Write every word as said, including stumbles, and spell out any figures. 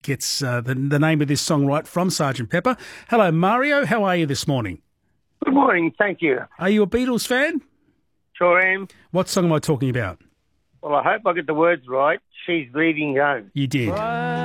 gets uh, the, the name of this song right from Sergeant Pepper. Hello, Mario. How are you this morning? Good morning, thank you. Are you a Beatles fan? Sure am. What song am I talking about? Well, I hope I get the words right. She's Leaving Home. You did.